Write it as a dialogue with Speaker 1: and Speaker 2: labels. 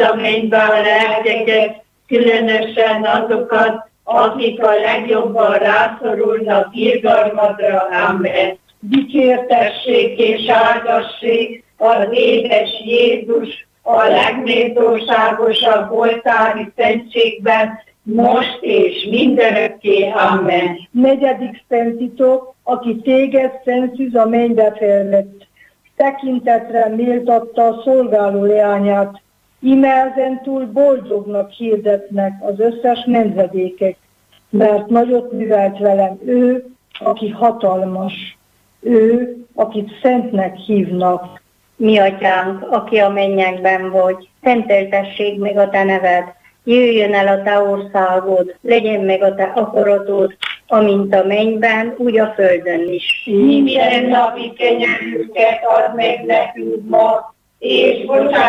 Speaker 1: a mennybe a lelkeket, különösen azokat, akik a legjobban rászorulnak irgalmadra. Amen. Dicsértessék és áldassék az édes Jézus a legméltóságosabb oltári szentségben, most és mindörökké. Amen.
Speaker 2: Negyedik szent titok, aki téged, Szent Szűz, a mennybe felvett. Tekintetre méltatta a szolgáló leányát. Íme ezentúl boldognak hirdetnek az összes nemzedékek, mert nagyot művelt velem ő, aki hatalmas, ő, akit szentnek hívnak.
Speaker 3: Mi atyánk, aki a mennyekben vagy, szenteltessék meg a te neved, jöjjön el a te országod, legyen meg a te akaratod, amint a mennyben, úgy a földön is.
Speaker 1: Minden napi kenyerünket add meg nekünk ma, és bocsáss